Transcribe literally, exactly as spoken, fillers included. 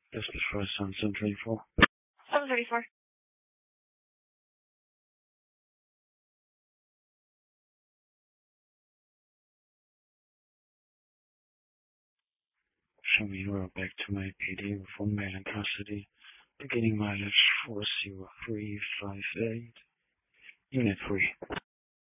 This is for Sun seven thirty-four. seven thirty-four. Show me your route back to my P D with one man in custody. Beginning mileage four zero three five eight. Unit three.